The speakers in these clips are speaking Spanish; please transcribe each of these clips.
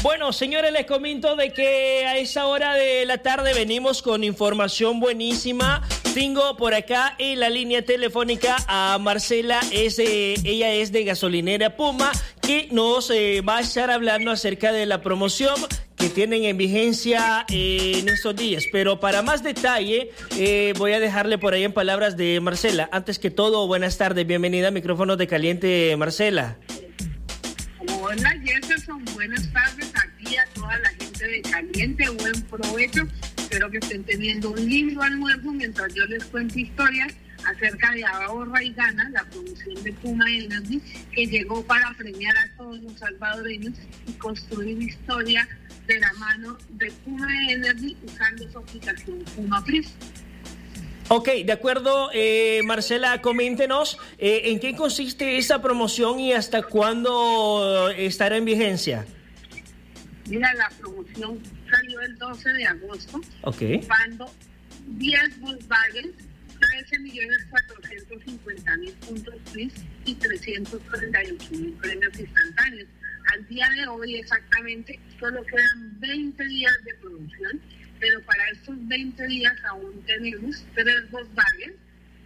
Bueno, señores, les comento de que a esa hora de la tarde venimos con información buenísima. Tengo por acá en la línea telefónica a Marcela, ella es de Gasolinera Puma, que nos va a estar hablando acerca de la promoción que tienen en vigencia en estos días. Pero para más detalle, voy a dejarle por ahí en palabras de Marcela. Antes que todo, buenas tardes, bienvenida a Micrófonos de Caliente, Marcela. Hola Jefferson, buenas tardes aquí a toda la gente de Caliente, buen provecho, espero que estén teniendo un lindo almuerzo mientras yo les cuento historias acerca de Ahorra y Gana, la promoción de Puma Energy, que llegó para premiar a todos los salvadoreños y construir historia de la mano de Puma Energy usando su aplicación Puma Plus. Ok, de acuerdo, Marcela, coméntenos en qué consiste esa promoción y hasta cuándo estará en vigencia. Mira, la promoción salió el 12 de agosto, pagando 10 Volkswagen, 13.450.000 puntos PRIS y 338.000 premios instantáneos. Al día de hoy exactamente solo quedan 20 días de promoción, pero para estos 20 días aún tenemos 3 Volkswagen,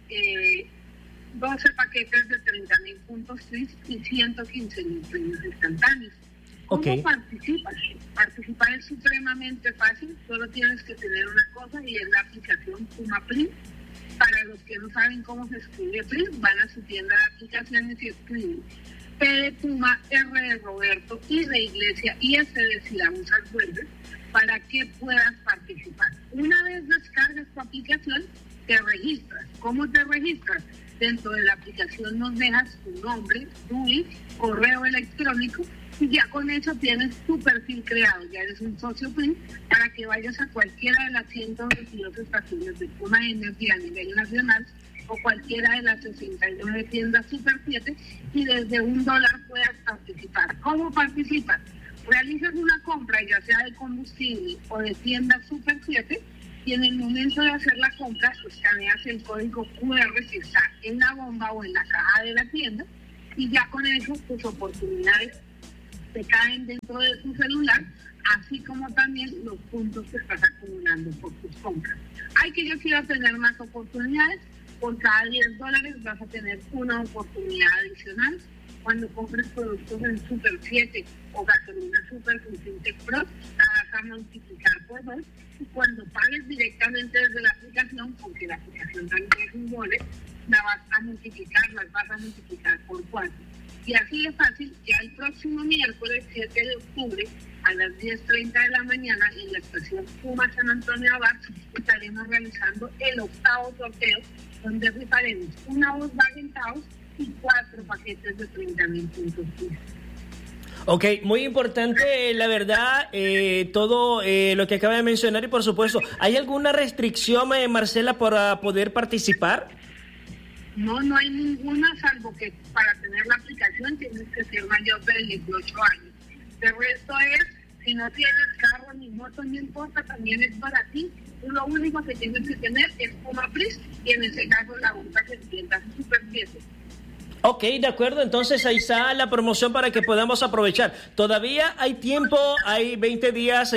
12 paquetes de 30.000 puntos PRIS y 115.000 premios instantáneos. ¿Cómo participas? Participar es supremamente fácil, solo tienes que tener una cosa y es la aplicación Puma Print. Para los que no saben cómo se escribe Print, van a su tienda de aplicaciones y escriben P de Puma, R de Roberto, I de Iglesia y S de Siramus al vuelve para que puedas participar. Una vez descargas tu aplicación, te registras. ¿Cómo te registras? Dentro de la aplicación nos dejas tu nombre, tu correo electrónico y ya con eso tienes tu perfil creado. Ya eres un socio Print para que vayas a cualquiera de las 122 estaciones de Puma Energy a nivel nacional o cualquiera de las 69 tiendas Super 7 y desde $1 puedas participar. ¿Cómo participas? Realizas una compra, ya sea de combustible o de tienda Super 7, y en el momento de hacer la compra, escaneas el código QR que está en la bomba o en la caja de la tienda, y ya con eso tus oportunidades te caen dentro de tu celular, así como también los puntos que estás acumulando por tus compras. Ay, que yo quiero tener más oportunidades. Por cada $10 vas a tener una oportunidad adicional. Cuando compres productos en Super 7 o gasolina Super con Fintech Pro, la vas a multiplicar por 2. Y cuando pagues directamente desde la aplicación, porque la aplicación también es un wallet, las vas a multiplicar por 4. Y así de fácil, ya el próximo miércoles 7 de octubre a las 10:30 de la mañana en la estación Puma San Antonio Abad estaremos realizando el 8º sorteo, donde rifaremos una Volkswagen Taos y 4 paquetes de 30.000 puntos. Ok, muy importante, la verdad, todo lo que acaba de mencionar y por supuesto, ¿hay alguna restricción, Marcela, para poder participar? No hay ninguna, salvo que para tener la aplicación tienes que ser mayor de 18 años. El resto es, si no tienes carro ni moto, no importa, también es para ti. Tú lo único que tienes que tener es Puma Plus y en ese caso la bomba que tiendas Super 7. Ok, de acuerdo, entonces ahí está la promoción para que podamos aprovechar. Todavía hay tiempo, hay 20 días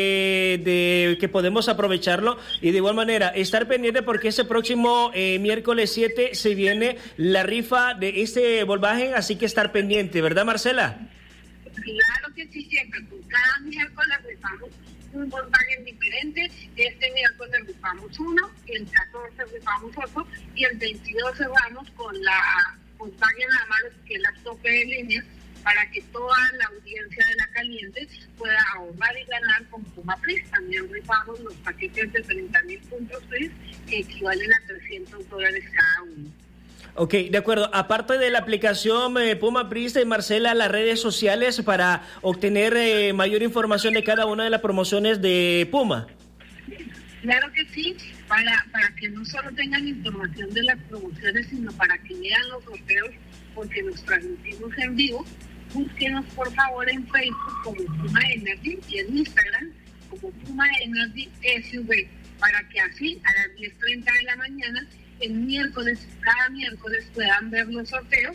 de que podemos aprovecharlo y de igual manera estar pendiente porque ese próximo miércoles 7 se viene la rifa de este Volkswagen, así que estar pendiente, ¿verdad, Marcela? Claro que sí, siempre. Cada miércoles rifamos un Volkswagen diferente. Este miércoles rifamos uno, el 14 rifamos otro y el 22 cerramos con la Volkswagen Amarok, que es la tope de línea, para que toda la audiencia de La Caliente pueda ahorrar y ganar con Puma Plus. También rifamos los paquetes de 30.000 puntos Plus que equivalen a $300 cada uno. Ok, de acuerdo. Aparte de la aplicación Puma Plus, Marcela, las redes sociales para obtener mayor información de cada una de las promociones de Puma. Claro que sí, para que no solo tengan información de las promociones, sino para que vean los sorteos, porque los transmitimos en vivo. Búsquenos por favor en Facebook como Puma Energy y en Instagram como Puma Energy SUV, para que así a las 10:30 de la mañana, cada miércoles puedan ver los sorteos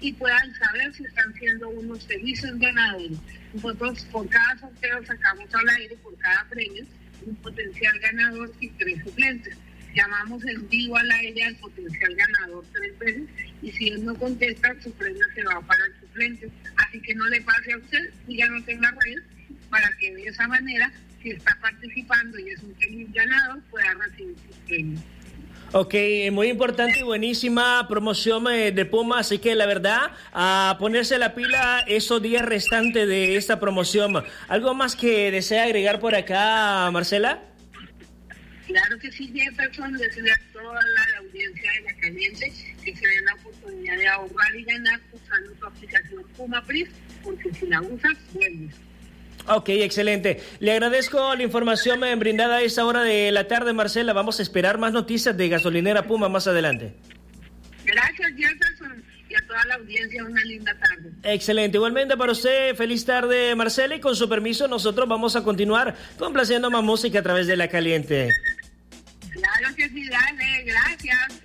y puedan saber si están siendo unos felices ganadores. Nosotros por cada sorteo sacamos al aire, por cada premio, un potencial ganador y 3 suplentes. Llamamos en vivo al aire al potencial ganador 3 veces y si él no contesta, su premio se va para el suplente. Así que no le pase a usted, síganos en las redes para que de esa manera, si está participando y es un feliz ganador, pueda recibir sus premios. Ok, muy importante y buenísima promoción de Puma, así que la verdad, a ponerse la pila esos días restantes de esta promoción. ¿Algo más que desea agregar por acá, Marcela? Claro que sí, Jefferson, decirle a toda la audiencia de La Caliente que se den la oportunidad de ahorrar y ganar usando tu aplicación Puma Pris, porque si la usas, vuelves. Ok, excelente. Le agradezco la información brindada a esa hora de la tarde, Marcela. Vamos a esperar más noticias de Gasolinera Puma más adelante. Gracias, Jefferson, y a toda la audiencia una linda tarde. Excelente. Igualmente para usted, feliz tarde, Marcela. Y con su permiso, nosotros vamos a continuar complaciendo más música a través de La Caliente. Claro que sí, dale, gracias.